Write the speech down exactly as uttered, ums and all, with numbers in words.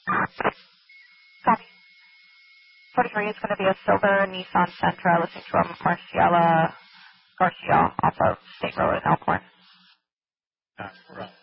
Copy. forty-three is going to be a silver Nissan Sentra, listening from Marciela Garcia off of State Road in Elkhorn. That's correct.